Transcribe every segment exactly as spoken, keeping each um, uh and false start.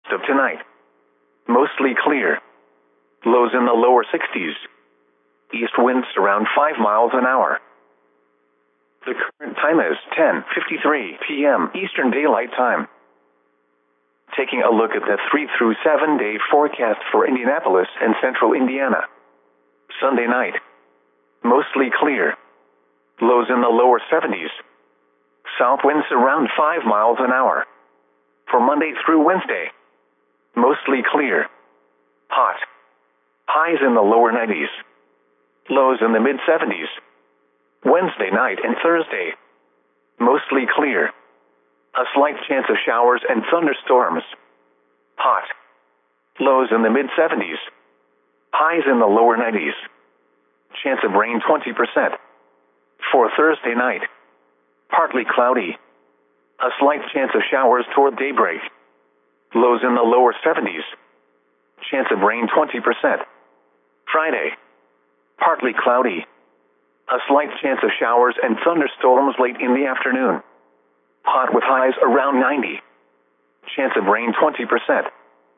Of tonight, mostly clear. Lows in the lower sixties. East winds around five miles an hour. The current time is ten fifty-three p m Eastern Daylight Time. Taking a look at the three through seven day forecast for Indianapolis and central Indiana. Sunday night, mostly clear. Lows in the lower seventies. South winds around five miles an hour. For Monday through Wednesday, mostly clear. Hot. Highs in the lower nineties. Lows in the mid seventies. Wednesday night and Thursday, mostly clear. A slight chance of showers and thunderstorms. Hot. Lows in the mid seventies. Highs in the lower nineties. Chance of rain twenty percent. For Thursday night, partly cloudy. A slight chance of showers toward daybreak. Lows in the lower seventies. Chance of rain twenty percent. Friday, partly cloudy. A slight chance of showers and thunderstorms late in the afternoon. Hot with highs around ninety. Chance of rain twenty percent.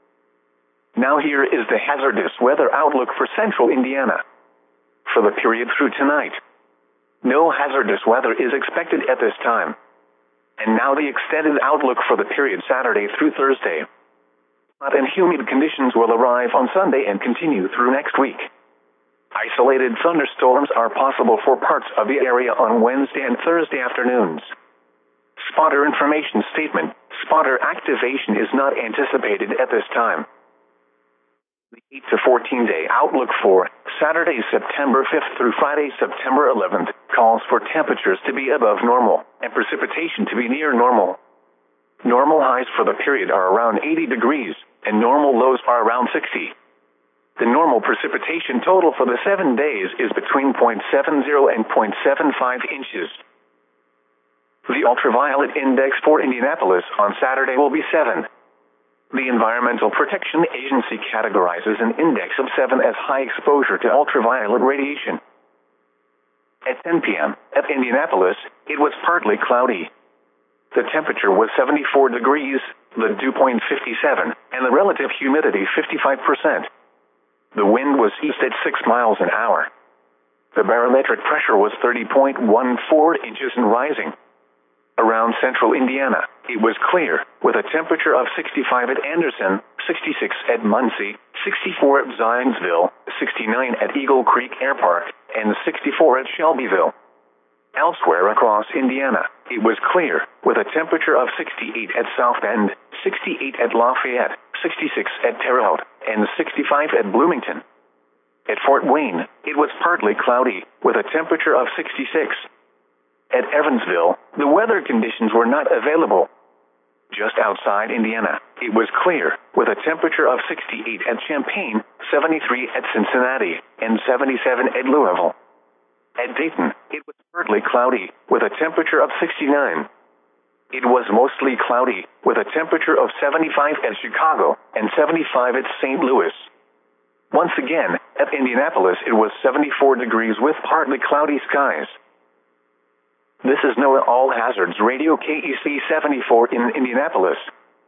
Now here is the hazardous weather outlook for central Indiana. For the period through tonight, no hazardous weather is expected at this time. And now the extended outlook for the period Saturday through Thursday. Hot and humid conditions will arrive on Sunday and continue through next week. Isolated thunderstorms are possible for parts of the area on Wednesday and Thursday afternoons. Spotter information statement: spotter activation is not anticipated at this time. The eight to fourteen day outlook for Saturday, September fifth through Friday, September eleventh, calls for temperatures to be above normal and precipitation to be near normal. Normal highs for the period are around eighty degrees, and normal lows are around sixty. The normal precipitation total for the seven days is between zero point seven zero and zero point seven five inches. The ultraviolet index for Indianapolis on Saturday will be seven. The Environmental Protection Agency categorizes an index of seven as high exposure to ultraviolet radiation. At ten p m at Indianapolis, it was partly cloudy. The temperature was seventy-four degrees, the dew point fifty-seven, and the relative humidity fifty-five percent. The wind was east at six miles an hour. The barometric pressure was thirty point one four inches and rising. Around central Indiana, it was clear, with a temperature of sixty-five at Anderson, sixty-six at Muncie, sixty-four at Zionsville, sixty-nine at Eagle Creek Air Park, and sixty-four at Shelbyville. Elsewhere across Indiana, it was clear, with a temperature of sixty-eight at South Bend, sixty-eight at Lafayette, sixty-six at Terre Haute, and sixty-five at Bloomington. At Fort Wayne, it was partly cloudy, with a temperature of sixty-six. At Evansville, the weather conditions were not available. Just outside Indiana, it was clear, with a temperature of sixty-eight at Champaign, seventy-three at Cincinnati, and seventy-seven at Louisville. At Dayton, it was partly cloudy, with a temperature of sixty-nine. It was mostly cloudy, with a temperature of seventy-five at Chicago, and seventy-five at Saint Louis. Once again, at Indianapolis it was seventy-four degrees with partly cloudy skies. This is NOAA All Hazards Radio K E C seventy-four in Indianapolis.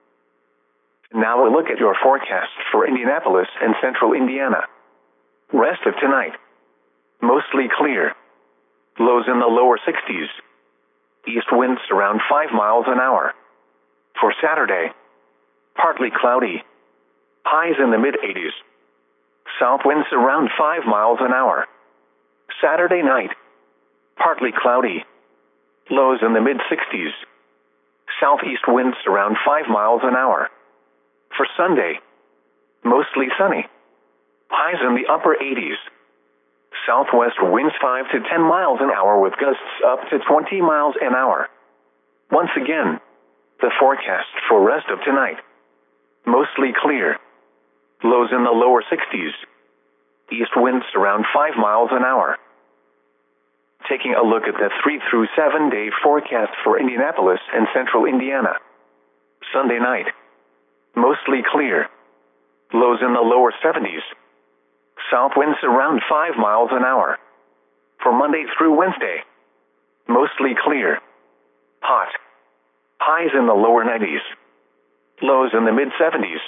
Now a look at your forecast for Indianapolis and central Indiana. Rest of tonight, mostly clear. Lows in the lower sixties. East winds around five miles an hour. For Saturday, partly cloudy. Highs in the mid eighties. South winds around five miles an hour. Saturday night, partly cloudy. Lows in the mid sixties. Southeast winds around five miles an hour. For Sunday, mostly sunny. Highs in the upper eighties. Southwest winds five to ten miles an hour with gusts up to twenty miles an hour. Once again, the forecast for rest of tonight. Mostly clear. Lows in the lower sixties. East winds around five miles an hour. Taking a look at the three through seven day forecast for Indianapolis and central Indiana. Sunday night, mostly clear. Lows in the lower seventies. South winds around five miles an hour. For Monday through Wednesday, mostly clear. Hot. Highs in the lower nineties. Lows in the mid seventies.